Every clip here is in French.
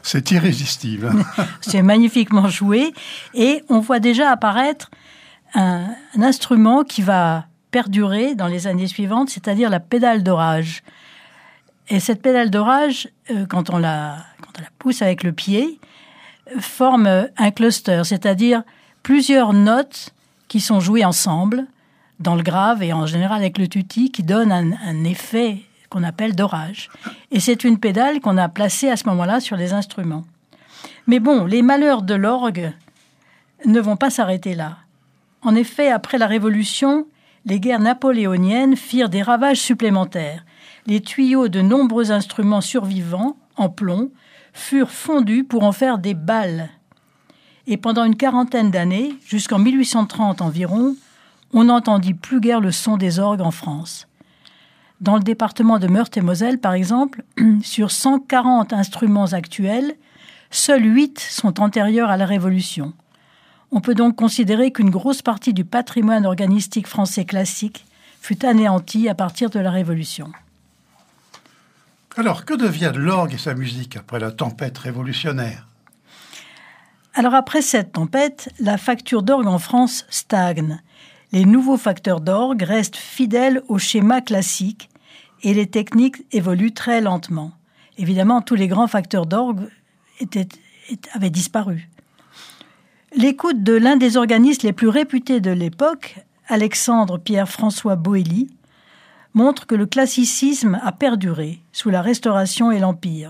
C'est irrésistible. C'est magnifiquement joué. Et on voit déjà apparaître un instrument qui va perdurer dans les années suivantes, c'est-à-dire la pédale d'orage. Et cette pédale d'orage, quand on la pousse avec le pied, forme un cluster, c'est-à-dire plusieurs notes qui sont jouées ensemble, dans le grave et en général avec le tutti, qui donnent un effet qu'on appelle d'orage. Et c'est une pédale qu'on a placée à ce moment-là sur les instruments. Mais bon, les malheurs de l'orgue ne vont pas s'arrêter là. En effet, après la Révolution, les guerres napoléoniennes firent des ravages supplémentaires. Les tuyaux de nombreux instruments survivants, en plomb, furent fondus pour en faire des balles. Et pendant une quarantaine d'années, jusqu'en 1830 environ, on n'entendit plus guère le son des orgues en France. Dans le département de Meurthe-et-Moselle, par exemple, sur 140 instruments actuels, seuls 8 sont antérieurs à la Révolution. On peut donc considérer qu'une grosse partie du patrimoine organistique français classique fut anéantie à partir de la Révolution. Alors, que devient l'orgue et sa musique après la tempête révolutionnaire ? Alors après cette tempête, la facture d'orgue en France stagne. Les nouveaux facteurs d'orgue restent fidèles au schéma classique et les techniques évoluent très lentement. Évidemment, tous les grands facteurs d'orgue avaient disparu. L'écoute de l'un des organistes les plus réputés de l'époque, Alexandre Pierre-François Boëly, montre que le classicisme a perduré sous la Restauration et l'Empire.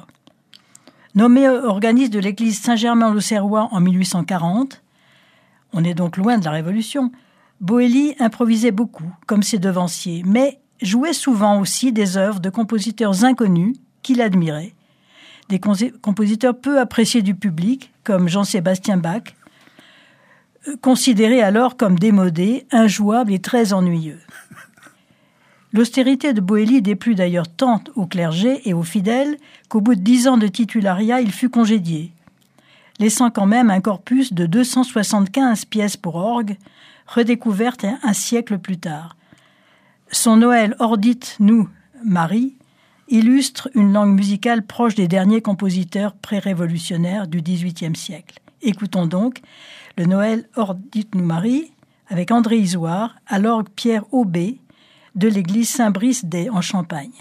Nommé organiste de l'église Saint-Germain-l'Auxerrois en 1840, on est donc loin de la Révolution, Boëly improvisait beaucoup, comme ses devanciers, mais jouait souvent aussi des œuvres de compositeurs inconnus qu'il admirait. Des compositeurs peu appréciés du public, comme Jean-Sébastien Bach, considérés alors comme démodés, injouables et très ennuyeux. L'austérité de Boëly déplut d'ailleurs tant au clergé et aux fidèles qu'au bout de 10 ans de titulariat, il fut congédié, laissant quand même un corpus de 275 pièces pour orgue, redécouverte un siècle plus tard. Son Noël Ordite nous, Marie, illustre une langue musicale proche des derniers compositeurs pré-révolutionnaires du XVIIIe siècle. Écoutons donc le Noël Ordite nous, Marie, avec André Isoard, à l'orgue Pierre Aubé, de l'église Saint-Brice en Champagne.